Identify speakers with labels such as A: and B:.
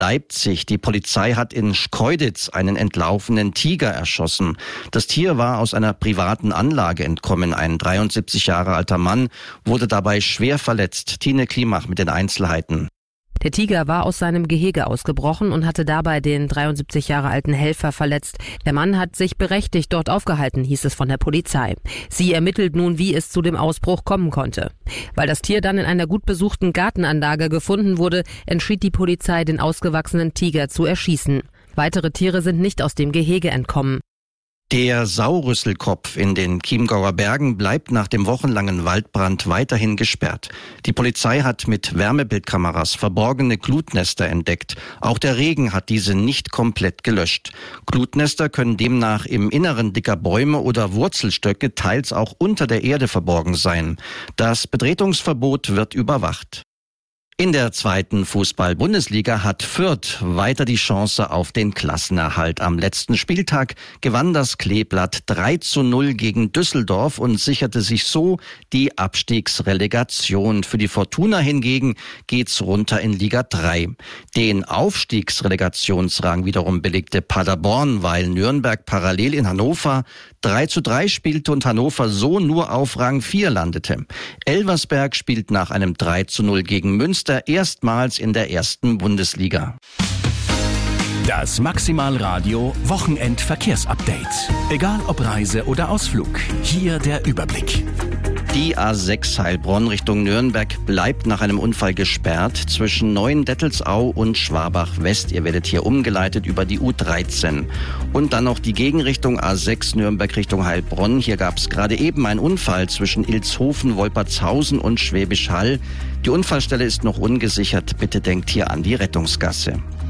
A: Leipzig. Die Polizei hat in Schkeuditz einen entlaufenen Tiger erschossen. Das Tier war aus einer privaten Anlage entkommen. Ein 73 Jahre alter Mann wurde dabei schwer verletzt. Tine Klimach mit den Einzelheiten.
B: Der Tiger war aus seinem Gehege ausgebrochen und hatte dabei den 73 Jahre alten Helfer verletzt. Der Mann hat sich berechtigt dort aufgehalten, hieß es von der Polizei. Sie ermittelt nun, wie es zu dem Ausbruch kommen konnte. Weil das Tier dann in einer gut besuchten Gartenanlage gefunden wurde, entschied die Polizei, den ausgewachsenen Tiger zu erschießen. Weitere Tiere sind nicht aus dem Gehege entkommen.
A: Der Saurüsselkopf in den Chiemgauer Bergen bleibt nach dem wochenlangen Waldbrand weiterhin gesperrt. Die Polizei hat mit Wärmebildkameras verborgene Glutnester entdeckt. Auch der Regen hat diese nicht komplett gelöscht. Glutnester können demnach im Inneren dicker Bäume oder Wurzelstöcke, teils auch unter der Erde verborgen sein. Das Betretungsverbot wird überwacht. In der 2. Fußball-Bundesliga hat Fürth weiter die Chance auf den Klassenerhalt. Am letzten Spieltag gewann das Kleeblatt 3:0 gegen Düsseldorf und sicherte sich so die Abstiegsrelegation. Für die Fortuna hingegen geht's runter in Liga 3. Den Aufstiegsrelegationsrang wiederum belegte Paderborn, weil Nürnberg parallel in Hannover 3:3 spielte und Hannover so nur auf Rang 4 landete. Elversberg spielt nach einem 3:0 gegen Münster erstmals in der 1. Bundesliga.
C: Das Maximalradio Wochenendverkehrsupdate. Egal ob Reise oder Ausflug, hier der Überblick.
A: Die A6 Heilbronn Richtung Nürnberg bleibt nach einem Unfall gesperrt zwischen Neuendettelsau und Schwabach-West. Ihr werdet hier umgeleitet über die U13. Und dann noch die Gegenrichtung A6 Nürnberg Richtung Heilbronn. Hier gab es gerade eben einen Unfall zwischen Ilshofen, Wolpertshausen und Schwäbisch Hall. Die Unfallstelle ist noch ungesichert. Bitte denkt hier an die Rettungsgasse.